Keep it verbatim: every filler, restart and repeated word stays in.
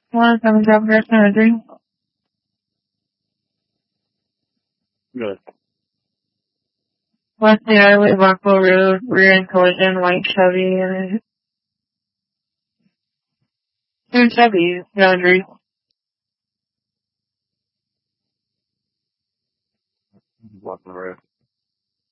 One, seven, seven, seven, three. Good. West the Highway, Rockwell Road, rear end collision, white Chevy, and two Chevys, boundary. Walking the road.